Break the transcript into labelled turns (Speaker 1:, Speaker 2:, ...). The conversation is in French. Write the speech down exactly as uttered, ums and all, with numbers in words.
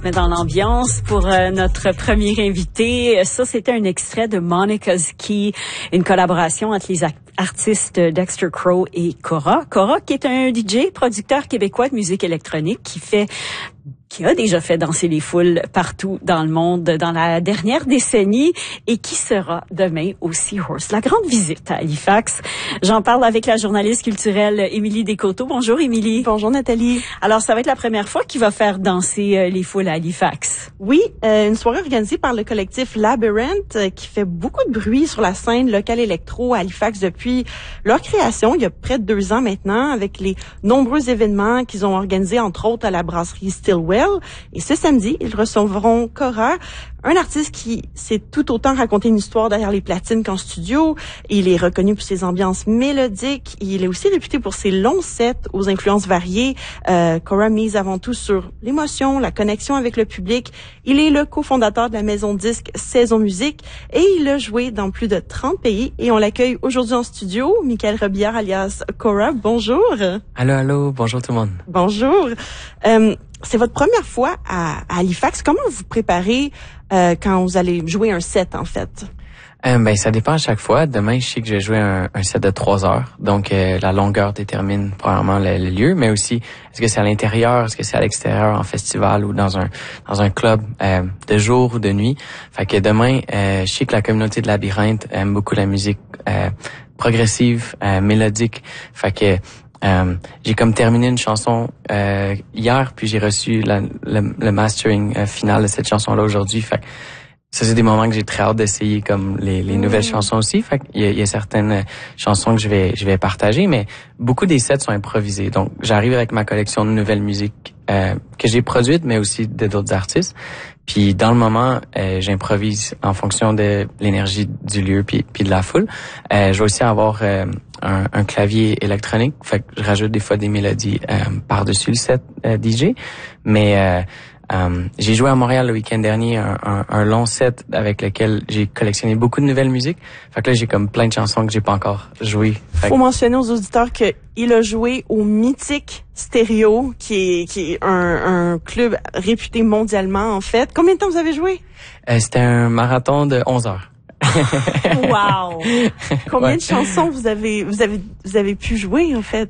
Speaker 1: Mais dans l'ambiance pour euh, notre premier invité, ça c'était un extrait de Monica's Key, une collaboration entre les artistes Dexter Crow et Cora. Cora qui est un D J, producteur québécois de musique électronique qui fait qui a déjà fait danser les foules partout dans le monde dans la dernière décennie et qui sera demain au Seahorse. La grande visite à Halifax. J'en parle avec la journaliste culturelle Émilie Descoteaux. Bonjour Émilie.
Speaker 2: Bonjour Nathalie.
Speaker 1: Alors ça va être la première fois qu'il va faire danser euh, les foules à Halifax.
Speaker 2: Oui, euh, une soirée organisée par le collectif Labyrinth euh, qui fait beaucoup de bruit sur la scène locale électro à Halifax depuis leur création il y a près de deux ans maintenant avec les nombreux événements qu'ils ont organisés entre autres à la brasserie Stillwell. Et ce samedi, ils recevront Cora, un artiste qui sait tout autant raconter une histoire derrière les platines qu'en studio. Il est reconnu pour ses ambiances mélodiques. Il est aussi réputé pour ses longs sets aux influences variées. Euh, Cora mise avant tout sur l'émotion, la connexion avec le public. Il est le cofondateur de la maison de disques Saison Musique et il a joué dans plus de trente pays. Et on l'accueille aujourd'hui en studio. Michael Robillard alias Cora, bonjour.
Speaker 3: Allô, allô, bonjour tout le monde.
Speaker 2: Bonjour. Euh, C'est votre première fois à, à Halifax. Comment vous préparez euh, quand vous allez jouer un set, en fait?
Speaker 3: Euh, ben, ça dépend à chaque fois. Demain, je sais que je vais jouer un, un set de trois heures. Donc, euh, la longueur détermine probablement le, le lieu, mais aussi, est-ce que c'est à l'intérieur, est-ce que c'est à l'extérieur, en festival ou dans un dans un club euh, de jour ou de nuit. Fait que demain, euh, je sais que la communauté de Labyrinthe aime beaucoup la musique euh, progressive, euh, mélodique. Fait que Euh, j'ai comme terminé une chanson euh, hier, puis j'ai reçu la, le, le mastering euh, final de cette chanson-là aujourd'hui. Fait que ça, c'est des moments que j'ai très hâte d'essayer, comme les, les nouvelles mmh. chansons aussi. Fait qu'il y a, il y a certaines chansons que je vais je vais partager, mais beaucoup des sets sont improvisés. Donc, j'arrive avec ma collection de nouvelles musiques euh, que j'ai produites, mais aussi de d'autres artistes. Puis dans le moment, euh, j'improvise en fonction de l'énergie du lieu puis, puis de la foule. Euh, je vais aussi avoir euh, un, un clavier électronique, fait que je rajoute des fois des mélodies euh, par-dessus le set euh, D J. Mais euh, euh, j'ai joué à Montréal le week-end dernier un, un, un long set avec lequel j'ai collectionné beaucoup de nouvelles musiques. Fait que là, j'ai comme plein de chansons que j'ai pas encore jouées. Fait
Speaker 2: Faut
Speaker 3: que...
Speaker 2: mentionner aux auditeurs que il a joué au mythique Stéréo, qui est qui est un, un club réputé mondialement en fait. Combien de temps vous avez joué?
Speaker 3: Euh, c'était un marathon de onze heures.
Speaker 2: Wow! Combien
Speaker 3: ouais.
Speaker 2: de chansons vous avez vous avez vous avez pu jouer en fait?